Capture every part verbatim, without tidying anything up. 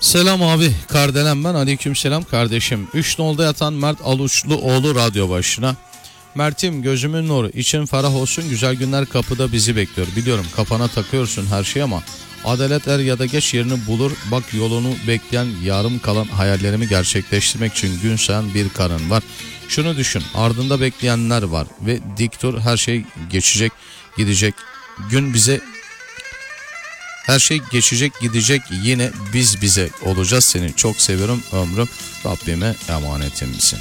Selam abi, Kardelen ben. Aleyküm selam kardeşim. Üç nolda yatan Mert Aluçluoğlu radyo başına. Mert'im, gözümün nuru, için ferah olsun, güzel günler kapıda bizi bekliyor. Biliyorum kafana takıyorsun her şey ama adalet er ya da geç yerini bulur. Bak, yolunu bekleyen, yarım kalan hayallerimi gerçekleştirmek için gün sayan bir karın var. Şunu düşün, ardında bekleyenler var ve dik dur, her şey geçecek gidecek. Gün bize Her şey geçecek gidecek, yine biz bize olacağız. Seni çok seviyorum ömrüm, Rabbime emanetimsin.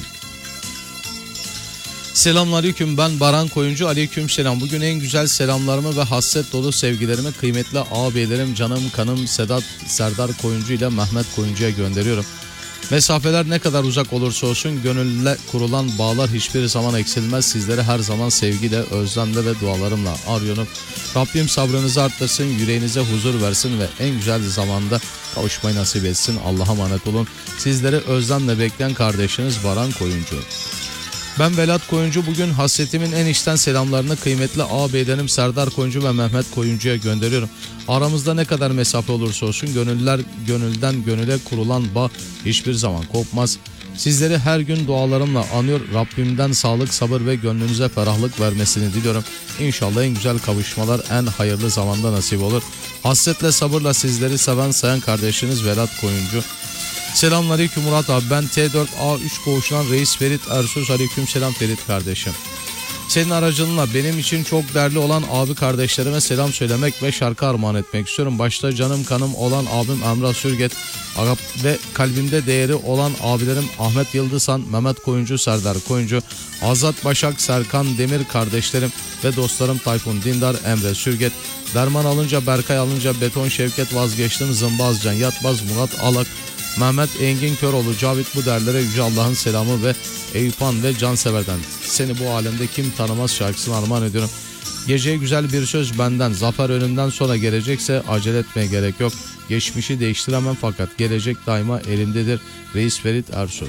Selamünaleyküm, ben Baran Koyuncu. Aleyküm selam. Bugün en güzel selamlarımı ve hasret dolu sevgilerimi kıymetli ağabeylerim, canım kanım Sedat Serdar Koyuncu ile Mehmet Koyuncu'ya gönderiyorum. Mesafeler ne kadar uzak olursa olsun gönülle kurulan bağlar hiçbir zaman eksilmez. Sizleri her zaman sevgiyle, özlemle ve dualarımla arıyorum. Rabbim sabrınızı arttırsın, yüreğinize huzur versin ve en güzel zamanda kavuşmayı nasip etsin. Allah'a emanet olun. Sizleri özlemle bekleyen kardeşiniz Baran Koyuncu. Ben Velat Koyuncu. Bugün hasretimin en içten selamlarını kıymetli ağabeylerim Serdar Koyuncu ve Mehmet Koyuncu'ya gönderiyorum. Aramızda ne kadar mesafe olursa olsun gönüller gönülden gönüle kurulan bağ hiçbir zaman kopmaz. Sizleri her gün dualarımla anıyor. Rabbimden sağlık, sabır ve gönlünüze ferahlık vermesini diliyorum. İnşallah en güzel kavuşmalar en hayırlı zamanda nasip olur. Hasretle, sabırla sizleri seven sayan kardeşiniz Velat Koyuncu. Selamünaleyküm Murat abi, ben T dört A üç koğuşundan Reis Ferit Ersöz. Aleyküm selam Ferit kardeşim. Senin aracılığınla benim için çok değerli olan abi kardeşlerime selam söylemek ve şarkı armağan etmek istiyorum. Başta canım kanım olan abim Emrah Sürget ve kalbimde değeri olan abilerim Ahmet Yıldızhan, Mehmet Koyuncu, Serdar Koyuncu, Azat Başak, Serkan Demir kardeşlerim ve dostlarım Tayfun Dindar, Emre Sürget. Derman alınca, Berkay alınca, Beton Şevket vazgeçtim, Zımbaz Can Yatmaz, Murat Alak, Mehmet Engin Köroğlu, Cavit bu derlere Yüce Allah'ın selamı ve Eyüphan ve Cansever'den seni bu alemde kim tanımaz şarkısını armağan ediyorum. Geceye güzel bir söz benden, zafer önümden sonra gelecekse acele etmeye gerek yok. Geçmişi değiştiremem fakat gelecek daima elimdedir. Reis Ferit Ersöz.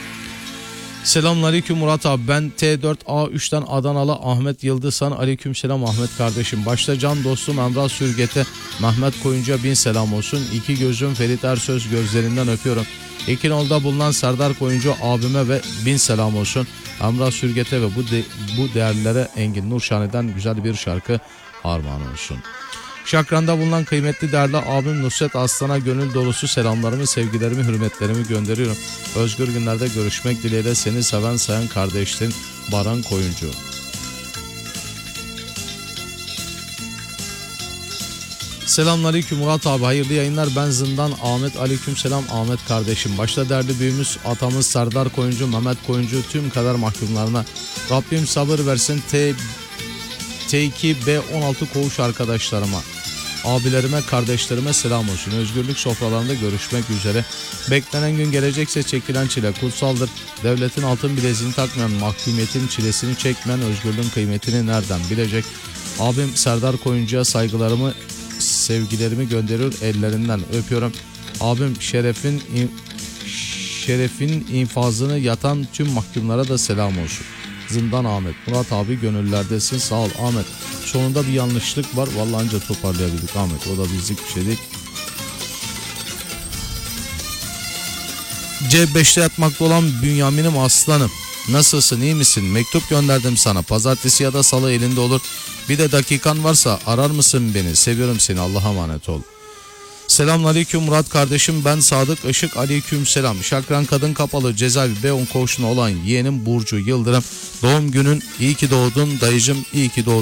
Selamünaleyküm Murat abi, ben T dört A üçten Adanalı Ahmet Yıldızhan. Aleyküm selam Ahmet kardeşim. Başta can dostum Emrah Sürget'e, Mehmet Koyuncu'ya bin selam olsun. İki gözüm Ferit Ersöz, gözlerinden öpüyorum. İkinol'da bulunan Serdar Koyuncu abime ve bin selam olsun. Emrah Sürget'e ve bu, de, bu değerlilere Engin Nurşani'den güzel bir şarkı armağan olsun. Şakran'da bulunan kıymetli değerli abim Nusret Aslan'a gönül dolusu selamlarımı, sevgilerimi, hürmetlerimi gönderiyorum. Özgür günlerde görüşmek dileğiyle seni seven sayan kardeşlerin Baran Koyuncu. Selamünaleyküm Murat abi, hayırlı yayınlar. Ben Zindan Ahmet. Aleyküm selam Ahmet kardeşim. Başta değerli büyüğümüz atamız Serdar Koyuncu, Mehmet Koyuncu, tüm kader mahkumlarına Rabbim sabır versin. T T iki B on altı koğuş arkadaşlarıma, abilerime, kardeşlerime selam olsun. Özgürlük sofralarında görüşmek üzere. Beklenen gün gelecekse çekilen çile kutsaldır. Devletin altın bileziğini takmayan, mahkumiyetin çilesini çekmeyen özgürlüğün kıymetini nereden bilecek? Abim Serdar Koyuncu'ya saygılarımı, sevgilerimi gönderiyor, ellerinden öpüyorum. Abim şerefin şerefin infazını yatan tüm mahkumlara da selam olsun. Zindan Ahmet. Murat abi gönüllerdesin, sağ ol Ahmet. Sonunda bir yanlışlık var, vallahi anca toparlayabildik Ahmet, o da bizlik bir şey değil. C beşte yatmakta olan Bünyamin'im aslanım. Nasılsın, iyi misin? Mektup gönderdim sana. Pazartesi ya da salı elinde olur. Bir de dakikan varsa arar mısın beni? Seviyorum seni, Allah'a emanet ol. Selamünaleyküm Murat kardeşim, ben Sadık Işık. Aleyküm selam. Şakran Kadın Kapalı cezaevi B on koğuşuna olan yeğenim Burcu Yıldırım. Doğum günün iyi ki doğdun dayıcım, iyi ki doğdun.